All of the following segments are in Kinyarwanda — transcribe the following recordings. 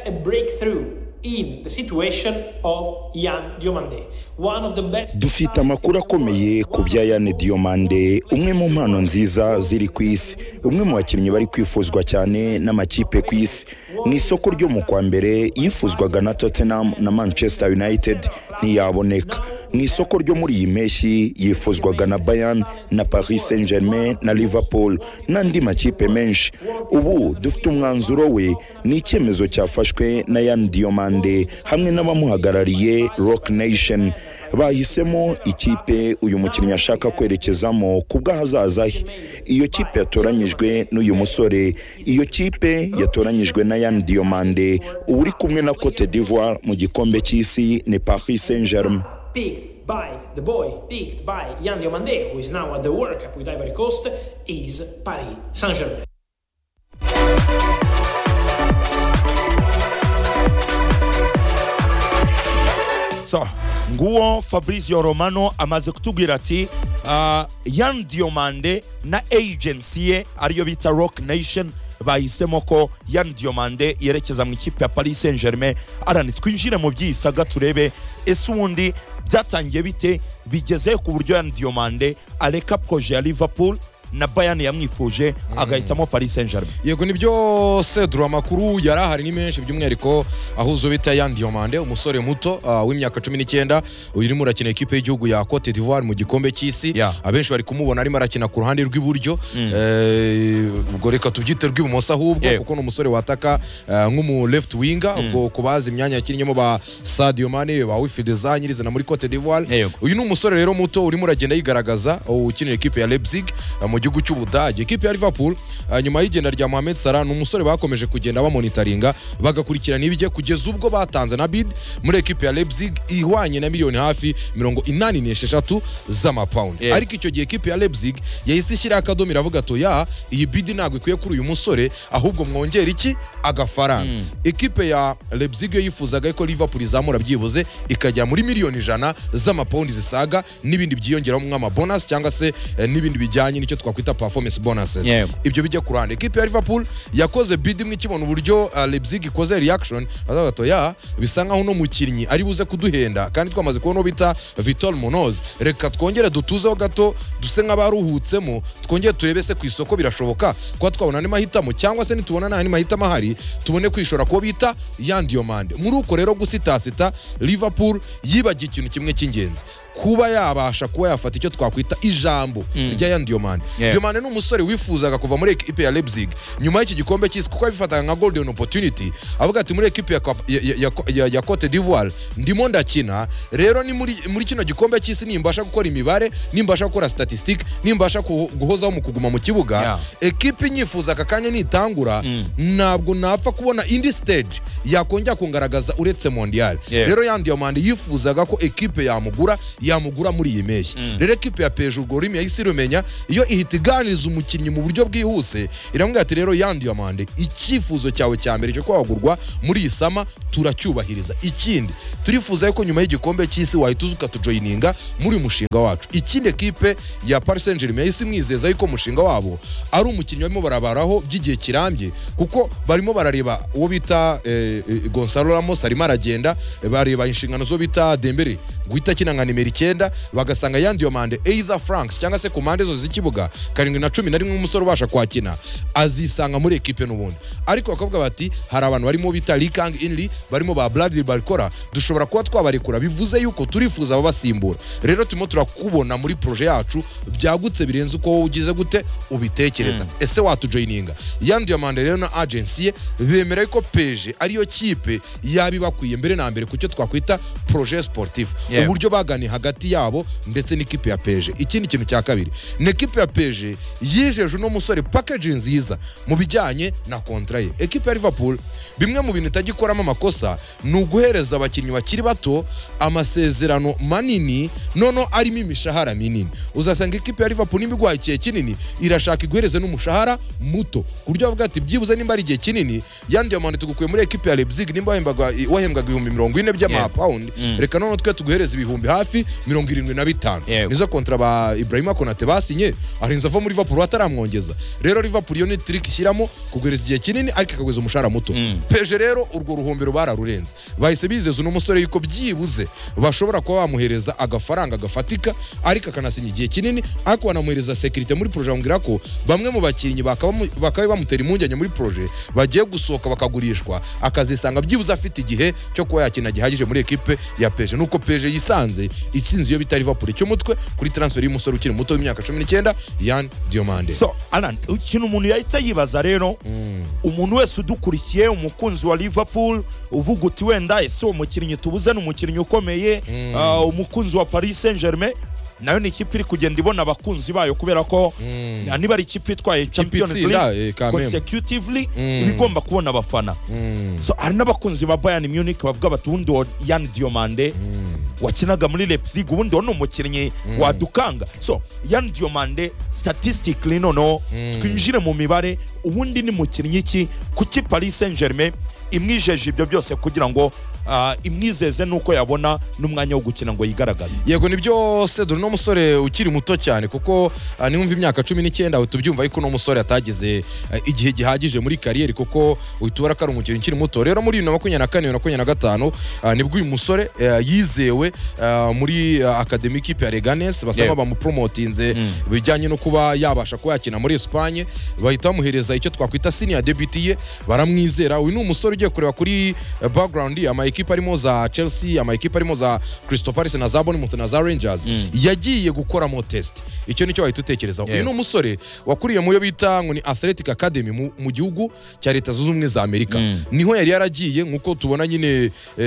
a breakthrough in the situation of Yan Diomande, one of the best. Dufite amakuru akomeye ku bya Yan Diomande, umwe mu mpano nziza ziri ku isi, umwe mu bakinnyi bari kwifuzwa cyane n'amakipe ku isi. Ni isoko ryo mu kwa mbere yifuzwaga na Tottenham na Manchester United ntiyaboneka. Ni isoko ryo muri iyi mpeshyi yifuzwaga na Bayern na Paris Saint-Germain na Liverpool n'andi makipe menshi. Ubu dufite umwanzuro we, ni icyemezo cyafashwe na Yan Diomande hamwe n'abamuhagarariye Rock Nation. Bahisemo ikipe uyu mukinnyi ashaka kwerekezamo kubw'ahazaza he. Iyo kipe yatoranyijwe n'uyu musore, iyo kipe yatoranyijwe na Yan Diomande uri kumwe na Cote d'Ivoire mu gikombe cy'isi ni Paris Saint-Germain. Picked by the boy, picked by Yan Diomande, who is now at the World Cup with Ivory Coast, is Paris Saint-Germain. So, nguwo Fabrizio Romano amaze kutubwira ati Yan Diomande na agency ye ariyo bita Rock Nation bahisemo ko Yan Diomande yerekeza mu ikipe ya Paris Saint-Germain. Arani twinjire mu byisaga turebe ese ubundi byatangiye bite, bigeze ku buryo Yan Diomande areka projet ya Liverpool na Bayern yamwifuje agahitamo Paris Saint-Germain. Yego nibyo Cedro, amakuru yarahari ni menshi by'umwihariko ahuzo bita Yan Diomande, umusore muto w'imyaka 19 urimo urakina equipe y'igihugu ya Cote d'Ivoire mu gikombe cy'isi. Abenshi bari kumubona arimo arakina ku ruhande rw'iburyo, ubwo reka tubyite rw'ibumoso ahubwo kuko n'umusore wataka nk'umu left winger, ubwo kubaza imyanya yakinnyeho ba Sadio Mane ba Wilfried Zaha nyiriza na muri Cote d'Ivoire. Uyu ni umusore rero muto urimo uragenda yigaragaza ukinira equipe ya Leipzig mu gihugu cy'Ubudage. Equipe ya Liverpool nyuma y'igenda rya Mohamed Salah n'umusore bakomeje kugenda bamonitoringa bagakurikirana ibijye kugeza ubwo batanze na bid muri equipe ya Leipzig ihwanye na miliyoni hafi 86 z'amapound. Ariko icyo gihe equipe ya Leipzig yahise ishyira akadomo iravuga to iyi bid ntabwo ikwiye kuri uyu musore, ahubwo mwongera iki agafaranga. Equipe ya Leipzig yo yifuzaga ko Liverpool izamura byibuze ikajya muri miliyoni 100 z'amapound zisaga n'ibindi byiyongeraho mu bonus cyangwa se n'ibindi bijyanye n'icyo twakwita performance bonuses. Ibyo bijya ku ruhande. Equipe ya Liverpool yakoze bid imwe kibona uburyo Leipzig ikoze reaction azaga to bisa nkaho no mukinnyi ari buze kuduhenda kandi twamaze kubona bita Vitor Munoz, reka twongere dutuzeho gato duse nk'abaruhutsemo twongere turebe se ku isoko birashoboka kwa twabona ni mahitamo cyangwa se nitubona nta ni mahitamo ahari tubone kwishora ko bita Yan Diomande. Muri uko rero gusitasita Liverpool yibagiye ikintu kimwe cy'ingenzi, kuba yabasha kuba yafata icyo twakwita ijambo rya Yan Diomande. Diomande ni umusore wifuzaga kuva muri equipe ya Leipzig nyuma y'iki gikombe cy'isi kuko abifataga nka golden opportunity, avuga ati muri equipe ya Cote d'Ivoire ndimo ndakina rero ni muri kino gikombe cy'isi nimbasha gukora imibare, nimbasha gukora statistique, nimbasha guhozaho mu kuguma mu kibuga equipe nyifuzaga kanya nitangura ntabwo napfa kubona indi stage yakongera kungaragaza uretse mondial. Rero Yan Diomande yifuzaga ko equipe yamugura muri iyi mpeshyi. Rero equipe ya PSG ubwo rimi yahise irumenya iyo ihita iganiriza umukinnyi mu buryo bwihuse iramubwira ati rero Yan Diomande icyifuzo cyawe cya mbere cyo kwagurwa muri iyi sama turacyubahiriza, ikindi turifuza ko nyuma y'igikombe cy'isi wahituzuka tujoyininga muri umushinga wacu. Ikindi equipe ya Paris Saint-Germain yahise imwizeza yuko umushinga wabo ari umukinnyi barimo barabaraho by'igihe kirambye kuko barimo barareba uwo bita Gonzalo Ramos arimo aragenda, bareba inshingano zo bita Dembele guhita kina nka nimero 9 bagasanga Yan Diomande either Franks cyangwa se komande zo z'ikibuga 7 na 10 nari umusore ubasha kwakina azisanga muri equipe n'ubundi. Ariko bakavuga bati hari abantu barimo bita Likang Inli barimo ba Bradley Barcola dushobora kuba twabarekura, bivuze yuko turifuza ababasimbura. Rero turimo turakubona muri projet yacu byagutse birenze uko wowe ugize gute ubitekereza. Ese watujoininga? Yan Diomande rero na agency bemera ko PSG ariyo kipe yabi bakwiye mbere na mbere kucyo twakwita projet sportif, uburyo bagani hagati yabo ndetse n'ikipe ya PSG. Ikindi kintu cya kabiri n'ekipe ya PSG yijeje no musore package nziza mu bijyanye na contrat ye. Ekipe ya Liverpool bimwe mu bintu itagikoramo amakosa ni uguhereza abakinnyi bakiri bato amasezerano manini nono arimo imishahara minini. Uzasanga ekipe ya Liverpool nimigwaye igihe kinini irashaka iguhereze n'umushahara muto kuryo bavuga ati byibuze nimba ari igihe kinini Yan Diomande tugukuye muri ekipe ya Leipzig nimba wahembwaga 40,000 by'amapound reka nono twe tuguhereze bamuhereza ibihumbi hafi 75 nizo kontra ba Ibrahima Konate basinye arinza ava muri Liverpool ataramwongeza rero Liverpool yo ni trick ishyiramo kugwereza igihe kinini ariko akagweza umushahara muto peje rero urwo ruhombero bararurenze bahise bizeza uno musore yuko byibuze bashobora kuba bamuhereza agafaranga gafatika ariko akanasinya igihe kinini ariko banamuhereza security muri projet ngira ko bamwe mu bakinyi bakaba bamutera impungenge muri projet bagiye gusohoka bakagurishwa akazisanga byibuze afite igihe cyo kuba yakina gihagije muri equipe ya peje nuko peje yisanze itsinzi yo bita Liverpool cy'umutwe kuri transfer y'umusore ukiri muto w'imyaka 19 Yan Diomande. So Alan ikintu umuntu yahita yibaza rero umuntu wese udukurikiye umukunzi wa Liverpool uvuga uti wenda ese umukinnyi tubuze n'umukinnyi ukomeye umukunzi wa Paris Saint-Germain nayo ni ikipe iri kugenda ibona abakunzi bayo kubera ko niba ari ikipe itwaye Champions League consecutively ibigomba kubona abafana. So hari n'abakunzi ba Bayern Munich bavuga bati ubundi Yan Diomande wakinaga muri Leipzig ubundi ni umukinnyi wadukanga. So Yan Diomande statistically no twinjire mu mibare ubundi ni mukinnyi ki kuki Paris Saint-Germain imwijeje ibyo byose kugira ngo imwizeze nuko yabona n'umwanya wo gukina ngo yigaragaze. Yego nibyo Cedro no musore ukiri muto cyane kuko niwumva imyaka 19 aho tubyumva yuko no musore atageze igihe gihagije muri career kuko uhitubara ko ari umukinnyi ukiri muto rero muri 2024-2025 nibwo uyu musore yizewe muri academy kipe ya Leganes basaba bamupromotinze bijyanye no kuba yabasha kuba yakina muri Espagne bahita bamuhereza icyo twakwita senior debut ye baramwizera uyu ni umusore ugiye kureba kuri background ama ekipa arimo za Chelsea ama ekipa arimo za Crystal Palace na za Bournemouth na za Rangers yagiye gukora mo test icyo nicyo wahita utekereza uyu ni umusore wakuriye mu yo bita ngo ni Athletic Academy mu gihugu cya Leta Zunze Ubumwe za Amerika niho yari yaragiye nkuko tubona nyine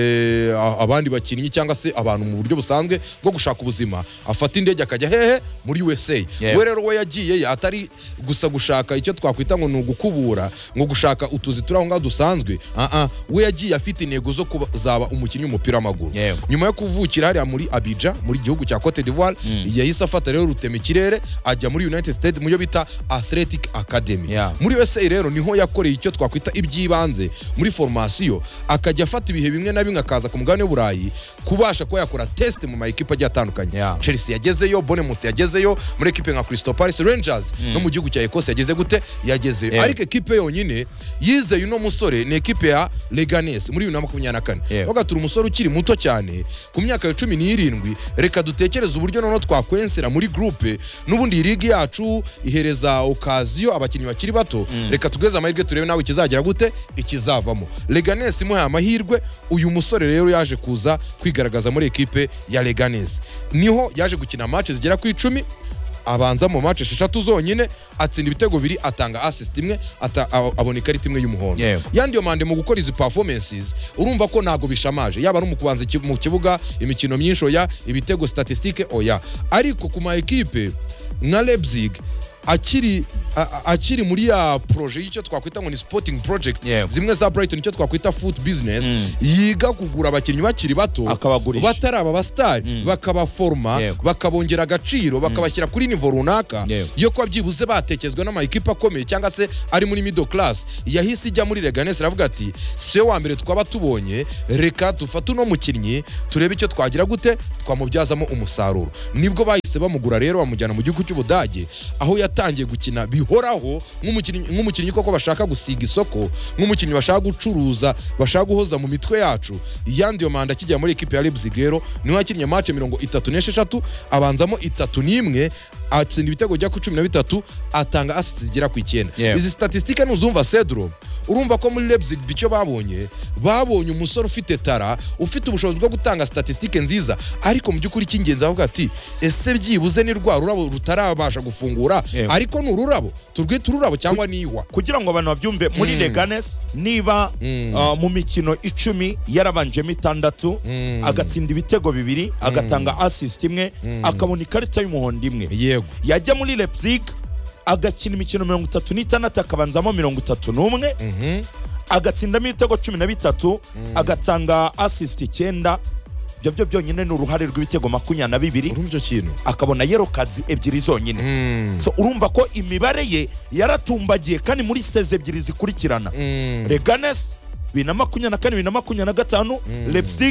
abandi bakinnyi cyangwa se abantu mu buryo busanzwe bwo gushaka ubuzima afata indege akajya hehe muri USA we rero we yagiye atari gusa gushaka icyo twakwita ngo ni ugukubura ngo gushaka utuzi turaho ngaho dusanzwe we yagiye afite intego zo kuzaba umukinnyi w'umupira w'amaguru nyuma yo kuvukira hariya muri Abidjan muri gihugu cya Cote d'Ivoire yahise afata rero rutema ikirere ajya muri United States mu yo bita Athletic Academy muri USA rero niho yakoreye icyo twakwita ibyibanze muri formation akajya afata ibihe bimwe na bimwe akaza ku mugabane w'Uburayi kubasha kuba yakora test mu ma ekipa agiye atandukanye Chelsea yagezeyo Bournemouth yagezeyo muri ekipe nka Crystal Palace Rangers no mu gihugu cya Ecosse yageze gute yagezeyo ariko ekipe yonyine yizeye uno musore ni ekipe ya Leganes muri 2024 bagatura umusore ukiri muto cyane ku myaka ya 17 reka dutekereze uburyo noneho twakwensera muri groupe n'ubundi ligi yacu ihereza occasion abakinnyi bakiri bato reka tugeze amahirwe turebe nawe ikizagera gute ikizavamo Leganes muha amahirwe uyu musore rero yaje kuza kwigaragaza muri ekipe ya Leganes niho yaje gukina match zigera ku 10 abanza mu match 6 zonyine atsinda ibitego 2 atanga assist imwe abona ikarita imwe y'umuhondo Yan Diomande mu gukora izi performances urumva ko nago bishamaje yaba no mu kubanza mu kibuga imikino myinshi oya ibitego statistique oya ariko ku ma equipe nka Leipzig akiri muri ya projet y'icyo twakwita ngo ni sporting project zimwe za Brighton icyo twakwita foot business yiga kugura abakinnyi bakiri bato batari aba star bakabaforma bakabongera agaciro bakabashyira kuri niveau runaka yo kwa byibuze batekezwe n'ama equipe akomeye cyangwa se ari muri middle class yahise ijya muri Leganes ravuga ati se wa mbere twaba tubonye reka tufate no mukinnyi turebe icyo twagira gute twamubyazamo umusaruro nibwo bahise bamugura rero bamujyana mu gihugu cy'Ubudage aho yatangiye gukina bihoraho nk'umukinnyi koko bashaka gusiga isoko nk'umukinnyi bashaka gucuruza bashaka guhoza mu mitwe yacu Yan Diomande akijya muri equipe ya Leipzig rero niho yakinnye match 36 abanzamo 3-1 atsinda ibitego bya ku 13 atanga assist zigera ku 9 izi statistique n'uzumva Cedro urumva ko muri Leipzig bicyo babonye umusore ufite tara ufite ubushobozi bwo gutanga statistique nziza ariko mu byukuri cy'ingenzi avuga ati ese byibuze ni rwa rurabo rutarabasha gufungura ariko ni ururabo turwita ururabo cyangwa niwa kugira ngo abantu babyumve muri Leganes niba mu mikino 10 yarabanjemo 6 agatsinda ibitego 2 agatanga assist imwe akabona ikarita y'umuhondo imwe yajya muri Leipzig agakina imikino 36 akabanzamo 31 agatsindamo ibitego 13 agatanga assist 9 byo byonyine ni uruhare rw'ibitego 22 urumva kintu akabona yero kazi ebyiri zonyine so urumva ko imibare ye yaratumbagiye kandi muri seze ebyiri zikurikirana Leganes 2024-2025, Leipzig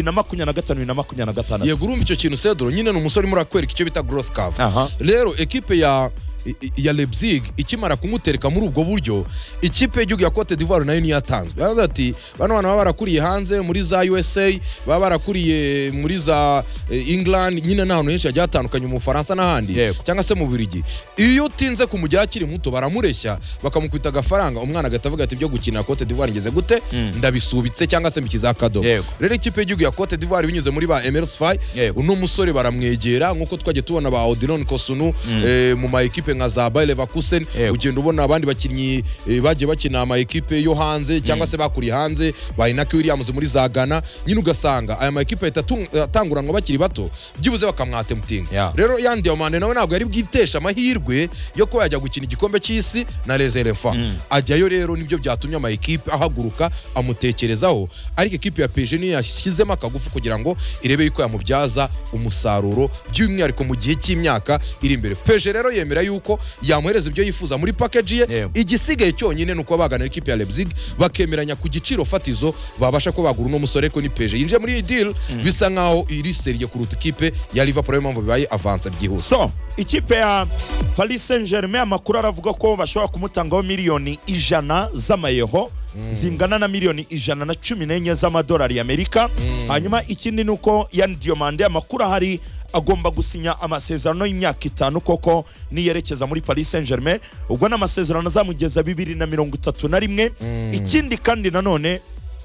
2024-2025. yego urumva icyo kintu Cedro nyine ni umusore muri akwereka icyo bita growth curve. Rero ekipe ya Leipzig ikimara kumutereka muri ubwo buryo, ikipe y'igihugu ya Cote d'Ivoire nayo niyatanzwe. Yavuze ati bano bana baba barakuriye hanze muri za USA, baba barakuriye muri za England, nyine n'ahantu henshi hagiye hatandukanye mu Faransa n'ahandi cyangwa se mu Bubiligi. Iyo utinze kumujya akiri muto baramureshya bakamukwita agafaranga, umwana agatavuga ati byo gukina Cote d'Ivoire ngeze gute ndabisubitse cyangwa se mbikiza akado. Rero ikipe y'igihugu ya Cote d'Ivoire binyuze muri ba Emers Faye, uno musore baramwegera nkuko twaje tubona ba Odilon Kosunu mu ma ekipe nka za Bayer Leverkusen, ugenda ubona abandi bakinnyi bagiye bakina ama ekipe yo hanze cyangwa se bakuri hanze, ba Inaki Williams muri za Ghana, nyine ugasanga aya ma ekipe atatanguranwa bakiri bato byibuze bakamwate mutinga. Rero Yan Diomande nawe ntabwo yari bwitesha amahirwe yo kuba yajya gukina igikombe cy'isi na Les Elephants. Ajyayo rero nibyo byatumye ama ekipe ahaguruka amutekerezaho, ariko ekipe ya PSG niyo yashyizemo akagufu kugira ngo irebe yuko yamubyaza umusaruro by'umwihariko mu gihe cy'imyaka iri imbere. PSG rero yemera yuko yamuhereza ibyo yifuza muri package ye, igisigaye cyonyine nuko baganira ikipe ya Leipzig bakemeranya ku giciro fatizo babasha ko bagura no musore ko ni PSG yinje muri deal bisa nkaho iri serie kuruta ikipe ya Liverpool mpamvu bibaye avance byihuse. So ikipe ya Paris Saint-Germain amakuru aravuga ko bashobora kumutangaho miliyoni 100 z'amayeho zingana na miliyoni 114 z'amadolari y'Amerika. Hanyuma ikindi nuko Yan Diomande amakuru ahari agomba gusinya amasezerano y'imyaka 5 koko niyerekeza muri Paris Saint-Germain, ubwo n'amasezerano azamugeza 2031. Ikindi kandi nanone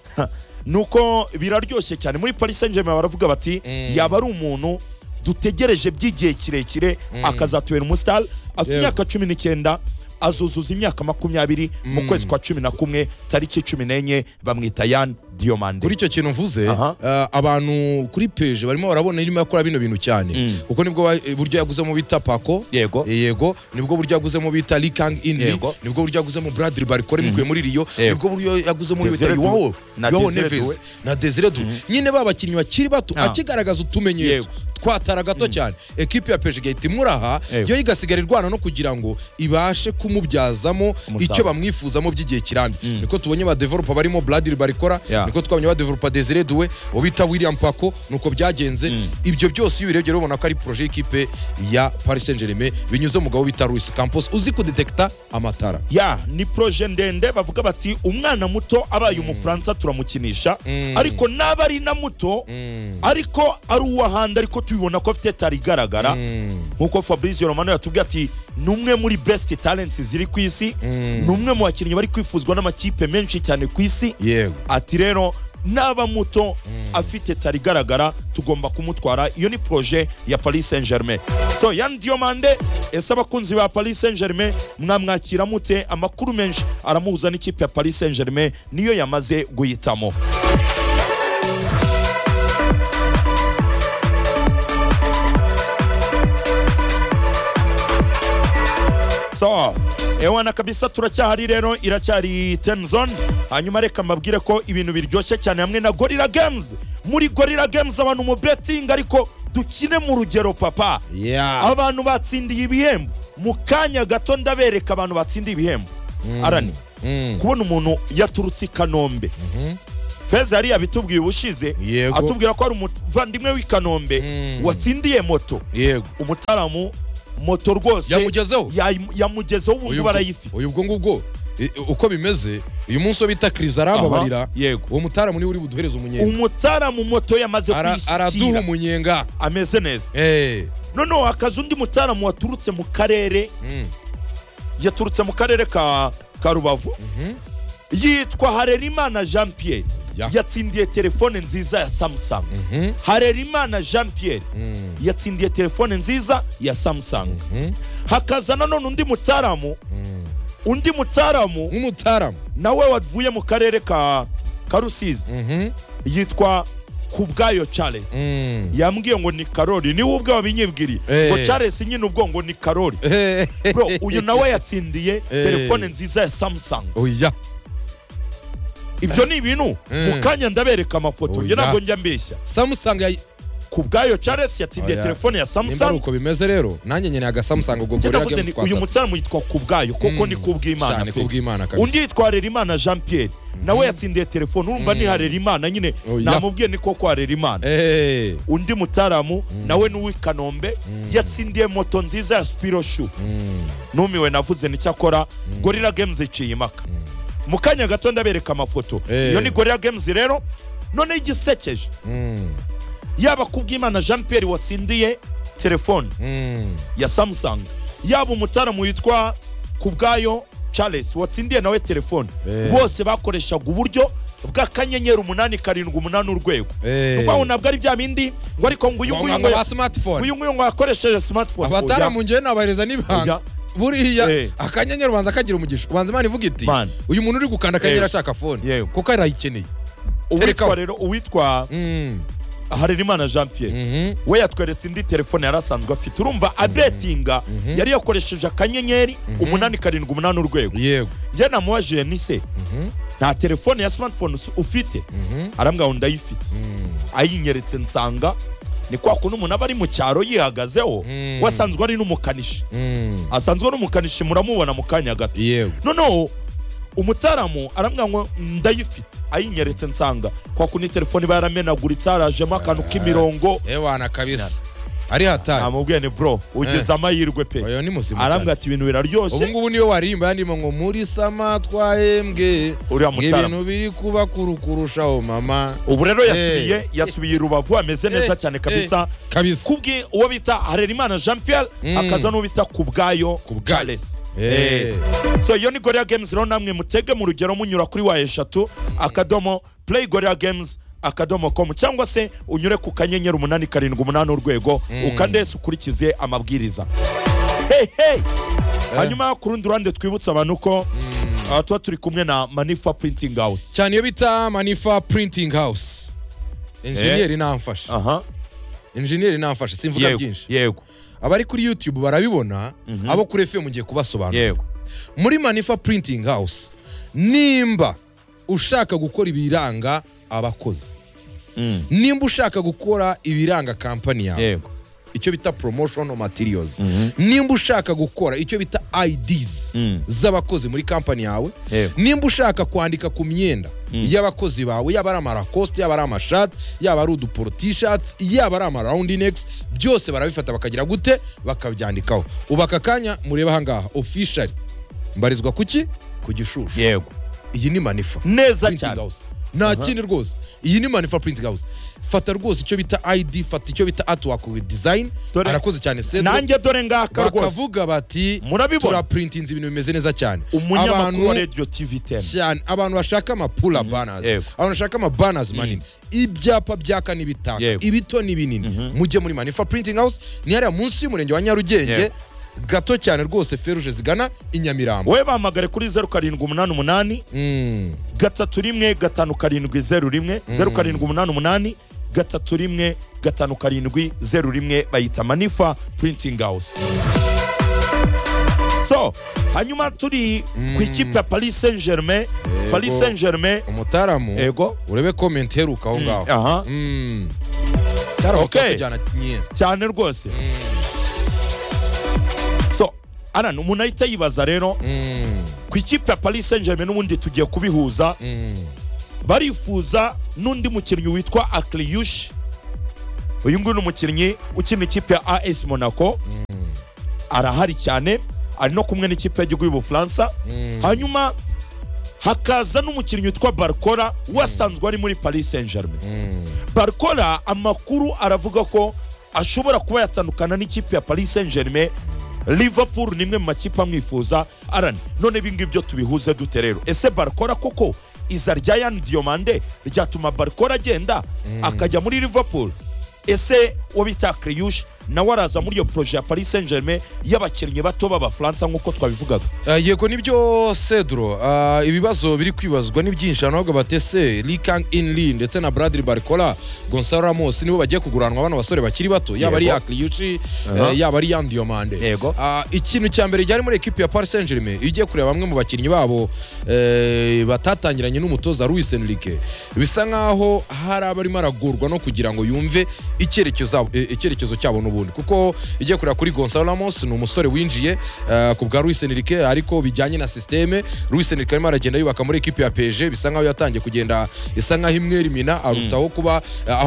nuko biraryoshye cyane muri Paris Saint-Germain, baravuga bati yaba ari umuntu dutegereje by'igihe kirekire akazatubera umustar. Afite imyaka 19, azuzuza imyaka 20 mu kwezi kwa 11 tariki 14 bamwita Yan Diomande. Kuri icyo kintu mvuze abantu kuri PSG barimo barabona irimo yakora bino bintu cyane kuko nibwo buryo yaguzemo bita Paco, yego nibwo buryo yaguzemo bita Likang Indi, nibwo buryo yaguzemo Bradley Barcola mikuye muri Rio, nibwo buryo yaguzemo bita Joao Neves na Desire Doué. Nyine babakinnyi bakiri bato akigaragaza utumenyetso twatara gato cyane, ekipe ya PSG itimuraha yo igasigara irwana no kugira ngo ibashe kumubyazamo icyo bamwifuzamo by'igihe kirambye. Niko tubonye ba developer barimo Bradley Barcola, niko twabonye ba developer Desire Doué, ubita William Paco, nuko byagenze. Ibyo byose birebye ubona ko ari projet ekipe ya Paris Saint-Germain binyuze umugabo bita Luis Campos uzi kudetecta amatara. Ni projet ndende, bavuga bati umwana muto abaye umufaransa turamukinisha, ariko nabari na muto ariko ari uwahanda, ariko tubibona ko afite tari garagara nkuko Fabrizio Romano yatubwiye ati numwe muri best talents ziri ku isi, numwe mu bakinnyi bari kwifuzwa n'amakipe menshi cyane ku isi. Ati rero naba muto afite tari garagara tugomba kumutwara. Iyo ni projet ya Paris Saint-Germain. So Yan Diomande ese abakunzi ba Paris Saint-Germain mwamwakira mute? Amakuru menshi aramuhuza n'ikipe ya Paris Saint-Germain niyo yamaze guhitamo. So ewana kabisa turacyahari rero, iracyari 10 zone. Hanyuma reka mbabwire ko ibintu biryoshye cyane hamwe na Gorilla Games. Muri Gorilla Games abantu mu betting ariko dukine mu rugero papa. Abantu batsindiye ibihembo mu kanya gato ndabereka abantu batsindiye ibihembo. Arani kubona umuntu yaturutse Kanombe. Feza yari yabitubwiye ubushize atubwira ko ari umuvandimwe w'i Kanombe watsindiye moto. Umutaramu moto rwose yamugezeho ubu barayifite. Uyu ubwo ngubwo uko bimeze uyu munsi bita Chris arababarira, uwo mutaramu ni uri buduhereza umunyenga. Umutaramu moto yamaze kwishikira araduha umunyenga ameze neza. Noneho akaza undi mutaramu waturutse mu karere yaturutse mu karere ka Rubavu yitwa Harerimana Jean Pierre, yatsindiye telefone nziza ya Samsung. Harerimana Jean Pierre yatsindiye telefone nziza ya Samsung. Hakaza none undi mutaramu nawe wavuye mu karere ka Rusizi yitwa Kubwayo Charles. Yambwiye ngo ni Karoli, ni ubwe wabinyibwiriye ngo Charles nyine ubwo ngo ni Karoli. Bro uyu nawe yatsindiye telefone nziza ya Samsung. Ibyo ni ibintu mukanya ndabereka amafoto nge ntabwo njya mbeshya. Samsung Kubwayo Charles yatsindiye telefone ya nimba Samsung. uko bimeze rero nanjye nyene aga Samsung ubwo Njye Gorilla navuze Games ni uyu mutsaramu yitwa Kubwayo kuko ni kubw'Imana cyane pe. kubw'Imana kabisa. Undi yitwa Harerimana Jean Pierre nawe yatsindiye telefone urumva ni Harerimana nyine namubwiye ni koko Harerimana. Undi mutaramu nawe n'uwi Kanombe yatsindiye moto nziza ya Spiro Shoe. Numiwe navuze ni cyakora Gorilla Games iciye imaka. Mukanya gato ndabereka amafoto. Iyo ni Gorilla Games rero none igisekeje. Yaba kubw'Imana Jean Pierre watsindiye telefone ya Samsung, yaba umutaramu witwa Kubwayo Charles watsindiye nawe telefone, bose bakoreshaga uburyo bw'akanyenyeri 878 urwego. Nuko nabwo ari bya bindi ngo ariko ngo uyu nguyu ngo akoresheje smartphone. Abataramu ngiye nabareza n'ibanga buriya akanyenyeri ubanza kagira umugisha, ubanza Imana ivuga iti uyu muntu uri gukanda akanyenyeri ashaka phone kuko arayikeneye. Uwitwa rero uwitwa Harerimana Jean Pierre we yatweretse indi telefone yarasanzwe afite, urumva abetinga yari yakoresheje akanyenyeri 878 urwego. Njye namuwaje ni se nta telefone ya smartphone ufite, arambwa ngo ndayifite. Ayinyeretse nsanga ni kwa kuntu umuntu aba ari mu cyaro yihagazeho wasanzwe ari n'umukanishi, asanzwe ari n'umukanishi muramubona mu kanya gato. Noneho umutaramu arambwa ngo ndayifite, ayinyeretse nsanga kwa kuntu telefone baramenaguritse harajemo akantu k'imirongo ewana kabisa ari hatari. Amubwiye ni bro ugeze amahirwe pe. Arambwa ati ibintu biraryoshe. Ubu ngubu niyo warimba yandimo ngo muri sama twahembwe ibintu biri kuba kurushaho mama. Ubu rero yasubiye Rubavu ameze neza cyane kabisa. Kubwi uwo bita Harerimana Jean Pierre akaza no bita Kubwayo Charles. So iyo ni Gorilla Games rero namwe mutege mu rugero munyura kuri wa eshatu akadomo play Gorilla Games akadomo.com cyangwa se unyure ku kanyenyeri 878 urwego ukandese ukurikize amabwiriza. Hanyuma ku rundi ruhande twibutsa abantu ko tuba turi kumwe na Manifa Printing House cyane iyo bita Manifa Printing House. Engineer namfashe engineer namfashe simvuga byinshi. Yego abari kuri YouTube barabibona, abo kuri FM ngiye kubasobanura. Muri Manifa Printing House nimba ushaka gukora ibiranga abakozi, nimba ushaka gukora ibiranga company yawe, icyo bita promotional materials, nimba ushaka gukora icyo bita IDs z'abakozi muri company yawe, nimba ushaka kwandika ku myenda y'abakozi bawe, yaba ari amaracoste, yaba ari amashati, yaba ari uduporo t-shirts, yaba ari amaround necks, byose barabifata bakagira gute bakabyandikaho. Ubaka kanya mureba hangaha officially mbarizwa kuki ku Gishushu. Iyi ni Manifa neza cyane nta kindi rwose. Iyi ni Manifa Printing House. Fata rwose icyo bita ID, fata icyo bita artwork with design. Arakoze cyane Cedro. Nanjye dore ngaka rwose bakavuga bati tura printinze ibintu bimeze neza cyane. Umunyamakuru wa Radio TV10 cyane abantu bashaka ama pull up banners, abantu bashaka ama banners manini, ibyapa byaka n'ibitaka, ibito n'ibinini, mujye muri Manifa Printing House. Ni hariya munsi y'umurenge wa Nyarugenge gato cyane rwose, feruje zigana Inyamirambo. We bahamagare kuri 0788 3157001 0788 3157001 bayita Manifa Printing House. So hanyuma turi ku ikipe ya Paris Saint-Germain. Paris Saint-Germain umutaramu urebe comment heruka aho ngaho. Okay cyane rwose. So Aran umuntu ahita yibaza rero ku ikipe ya Paris Saint-Germain n'ubundi tugiye kubihuza. Barifuza n'undi mukinnyi witwa Akliush. Uyu nguyu n'umukinnyi ukina ikipe ya AS Monaco. Arahari cyane, ari no kumwe n'ikipe y'igihugu y'Ubufaransa. Hanyuma hakaza n'umukinnyi witwa Barcola wasanzwe ari muri Paris Saint-Germain. Barcola amakuru aravuga ko ashobora kuba yatandukana n'ikipe ya Paris Saint-Germain. Liverpool nimwe mu makipe amwifuza. Aran none bingi byo tubihuze dute rero? Ese Barcola koko iza rya Yan Diomande ryatuma Barcola agenda akajya muri Liverpool? Ese wabita Akliush nawe araza muri iyo projet ya Paris Saint-Germain y'abakinnyi bato b'Abafaransa nk'uko twabivugaga. Yego nibyo Cedro, ibibazo biri kwibazwa ni byinshi ahubwo batese Lee Kang-in Lee ndetse na Bradley Barcola, Gonçalo Ramos nibo bagiye kuguranwa bano basore bakiri bato, yaba ari Akliuchi yaba ari Yan Diomande. Ikintu cya mbere cyari muri equipe ya Paris Saint-Germain igiye kureba bamwe mu bakinnyi babo batatangiranye n'umutoza Luis Enrique, bisa nkaho hari abarimo aragurwa no kugira ngo yumve icyerekezo cyabo n'ubundi, kuko igiye kureba kuri Gonçalo Ramos ni umusore winjiye ku bwa Luis Enrique, ariko bijyanye na systeme Luis Enrique arimo aragenda yubaka muri equipe ya PSG, bisa nkaho yatangiye kugenda isa nkaho imwe rimina arutaho kuba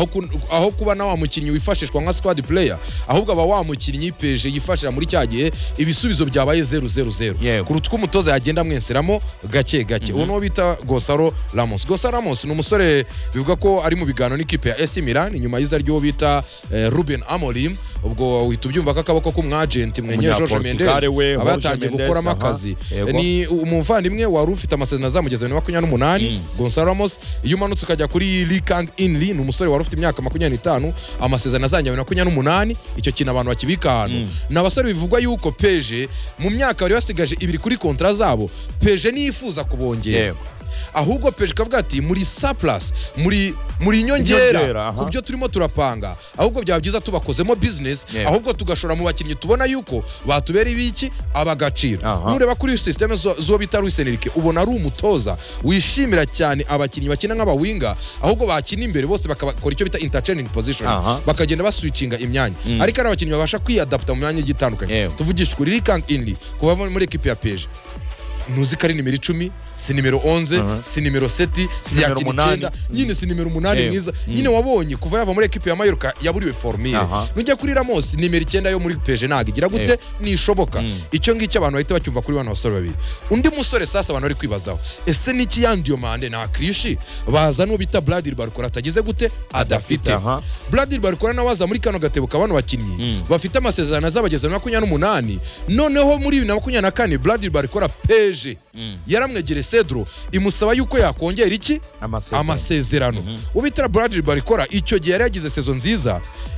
aho kuba na wa mukinnyi wifashishwa nka squad player, ahubwo aba wa mukinnyi PSG yifashira muri cyagiye ibisubizo byabaye 0-0-0 kuruta ko umutoza yagenda amwenseramo gake gake. Uno bita Gonçalo Ramos. Gonçalo Ramos ni umusore bivuga ko ari mu bigano n'ikipe ya AC Milan inyuma y'iza ryo bita Ruben Amorim, ubwo uhita ubyumva ko akaboko k'umwagent mwenye Jorge Mendes abatangiye gukoramo akazi. Ni umuvandimwe wari ufite amasezerano azamugeza 28. Gonçalo Ramos iyo umanutse ukajya kuri Lee Kang-in Lee ni umusore wari ufite imyaka 25, amasezerano azajya 28. Icyo kintu abantu bakibika ahantu n'abasore bivugwa yuko PSG mu myaka bari basigaje ibiri kuri kontra zabo, PSG nifuza kubongera ahubwo PSG kavuga ati muri surplus muri nyongera kubyo turimo turapanga, ahubwo byaba byiza tubakozemo business, ahubwo tugashora mu bakinnyi tubona yuko batubera ibiki abagaciro. Nureba kuri system zo bita Luis Enrique ubona ari umutoza wishimira cyane abakinnyi bakina nk'abawinga, ahubwo bakina imbere bose bakakora icyo bita interchanging position, bakagenda baswitchinga imyanya, ariko ari abakinnyi babasha kwiadapta mu myanya igitandukanye. Tuvugisha kuri Lee Kang-in Lee kuba muri equipe ya PSG, nuzi ko ari nimero 10, si nimero 11, si nimero 7, si ya 9, nyine si nimero 8 mwiza. Nyine wabonye kuva yava muri equipe ya Mallorca yaburiwe formule. Nujya kuri Ramos nimero 9 yo muri PSG nagigira gute nishoboka. Icyo ngicyo abantu bahita bacyumva kuri bano basore babiri. Undi musore sasa abantu bari kwibazaho, ese niki Yan Diomande na Akliuchi baza no bita Bradley Barcola atagize gute adafite. Bradley Barcola nawaza muri kano gatebo kabano bakinnyi bafite amasezerano azabageza 28. Noneho muri 2024 Bradley Barcola PSG yaramwegere Cedro imusaba yuko yakongera iki amasezerano. Ubitira Bradley Barcola icyo gihe yari yagize season nziza,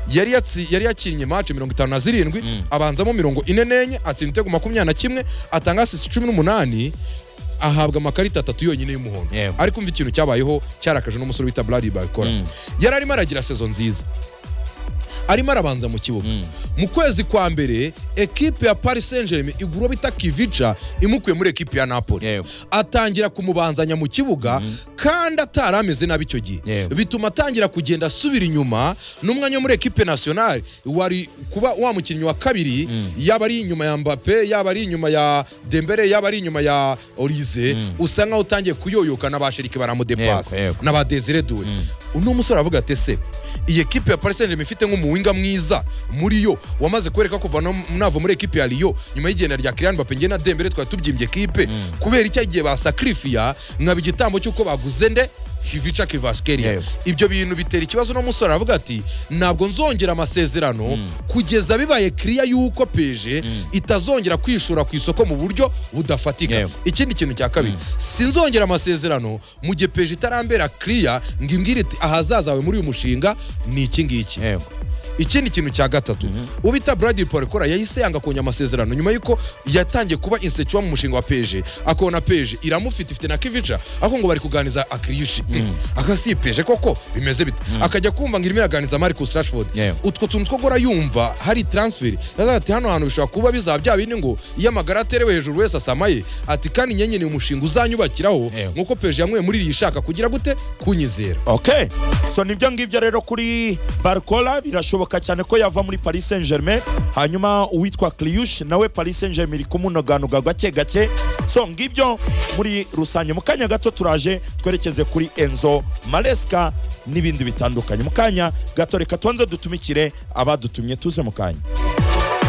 yari yakinnye match 57, abanzamo 44, atsinda 21, atanga assist 18, ahabwa amakarita 3 yonyine y'umuhondo. Ariko umva ikintu cyabayeho cyarakaje n'umusore bita Bradley Barcola, yari arimo aragira season nziza, arimo arabanza mu kibuga. Mu kwezi kwa mbere equipe ya Paris Saint-Germain iguro bita Kivica imukuye muri equipe ya Napoli, atangira kumubanzanya mu kibuga kandi atarameze nabi icyo gihe, bituma atangira kugenda asubira inyuma n'umwanya muri equipe nationale wari kuba wa mukinnyi wa kabiri, yaba ari inyuma ya Mbappe, yaba ari inyuma ya Dembele, yaba ari inyuma ya Olise, usanga utangiye kuyoyoka n'abashiriki baramudepasa n'aba Desire Doué. Uno musore avuga ati se iyi equipe ya Paris Saint-Germain ifite nk'umuwinga mwiza muri yo wamaze kwereka kuva nava muri equipe ya Lyon nyuma y'igenda rya Kylian Mbappe nge na Dembele twari tubyimbye equipe kubera icyo gihe basacrifiya nkaba igitambo cy'uko baguze nde Kivica Kvaratskhelia. Ibyo bintu bitera ikibazo no musore avuga ati ntabwo nzongera amasezerano kugeza bibaye clear yuko PSG itazongera kwishura ku isoko mu buryo budafatika. Ikindi kintu cya kabiri, sinzongera amasezerano mu gihe PSG itarambera clear ngimbwire ati ahazazawe muri uyu mushinga ni iki ngiki. Ikindi kintu cya gatatu, ubita Bradley Barcola yahise yanga konya amasezerano nyuma yuko yatangiye kuba insecure mu mushinga wa PSG, akona PSG iramufite na Kivica, ako ngo bari kuganiza Akliuchi. Akasi PSG koko bimeze bite, akajya kumva ngirimo yaganiza Marcus Rashford. Utwo tuntu two gora yumva hari transfer ati hano hantu bishobora kuba bizabya bindi ngo iyo amagara aterewe hejuru wese asamaye, ati kandi nyenye ni umushinga uzanyubakiraho nkuko PSG yamwe muri rishaka kugira gute kunyizera. So nibyo ngibyo rero kuri Barcola birashoboka cyane ko yava muri Paris Saint-Germain, hanyuma uwitwa Akliuchi nawe Paris Saint-Germain iri kumunoganuga gake gake. So ngibyo muri rusange. Mu kanya gato turaje twerekeze kuri Enzo Maresca n'ibindi bitandukanye. Mu kanya gato reka tuanze dutumikire abadutumye tuze mu kanya.